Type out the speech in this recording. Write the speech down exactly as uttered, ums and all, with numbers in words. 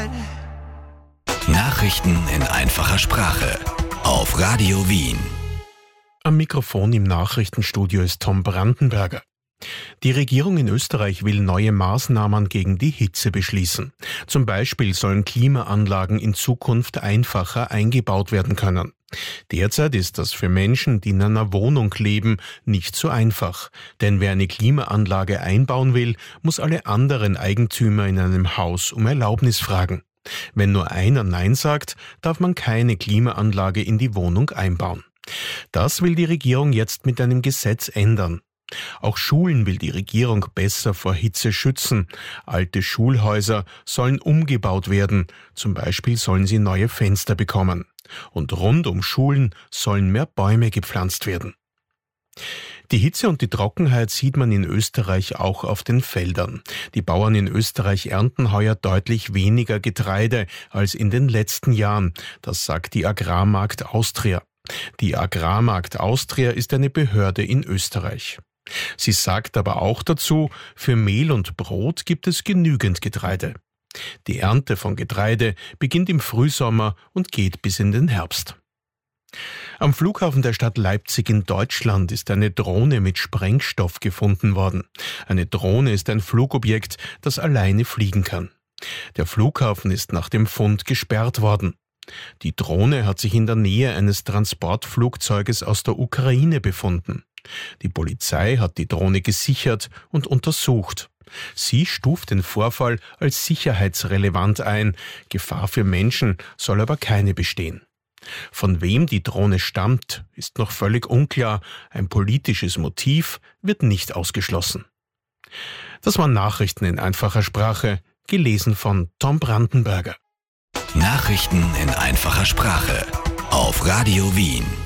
sein. Nachrichten in einfacher Sprache auf Radio Wien. Am Mikrofon im Nachrichtenstudio ist Tom Brandenberger. Die Regierung in Österreich will neue Maßnahmen gegen die Hitze beschließen. Zum Beispiel sollen Klimaanlagen in Zukunft einfacher eingebaut werden können. Derzeit ist das für Menschen, die in einer Wohnung leben, nicht so einfach. Denn wer eine Klimaanlage einbauen will, muss alle anderen Eigentümer in einem Haus um Erlaubnis fragen. Wenn nur einer Nein sagt, darf man keine Klimaanlage in die Wohnung einbauen. Das will die Regierung jetzt mit einem Gesetz ändern. Auch Schulen will die Regierung besser vor Hitze schützen. Alte Schulhäuser sollen umgebaut werden. Zum Beispiel sollen sie neue Fenster bekommen. Und rund um Schulen sollen mehr Bäume gepflanzt werden. Die Hitze und die Trockenheit sieht man in Österreich auch auf den Feldern. Die Bauern in Österreich ernten heuer deutlich weniger Getreide als in den letzten Jahren. Das sagt die Agrarmarkt Austria. Die Agrarmarkt Austria ist eine Behörde in Österreich. Sie sagt aber auch dazu, für Mehl und Brot gibt es genügend Getreide. Die Ernte von Getreide beginnt im Frühsommer und geht bis in den Herbst. Am Flughafen der Stadt Leipzig in Deutschland ist eine Drohne mit Sprengstoff gefunden worden. Eine Drohne ist ein Flugobjekt, das alleine fliegen kann. Der Flughafen ist nach dem Fund gesperrt worden. Die Drohne hat sich in der Nähe eines Transportflugzeuges aus der Ukraine befunden. Die Polizei hat die Drohne gesichert und untersucht. Sie stuft den Vorfall als sicherheitsrelevant ein. Gefahr für Menschen soll aber keine bestehen. Von wem die Drohne stammt, ist noch völlig unklar. Ein politisches Motiv wird nicht ausgeschlossen. Das waren Nachrichten in einfacher Sprache, gelesen von Tom Brandenberger. Nachrichten in einfacher Sprache auf Radio Wien.